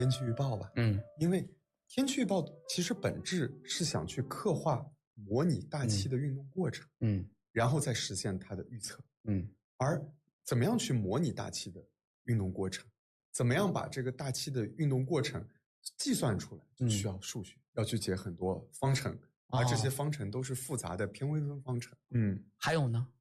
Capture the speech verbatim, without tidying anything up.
天气预报吧。 嗯， 因为天气预报其实本质是想去刻画、模拟大气的运动过程， 嗯， 然后再实现它的预测。 嗯， 而怎么样去模拟大气的运动过程，怎么样把这个大气的运动过程计算出来，就需要数学，嗯、要去解很多方程，而这些方程都是复杂的偏微分方程。 嗯，还有呢？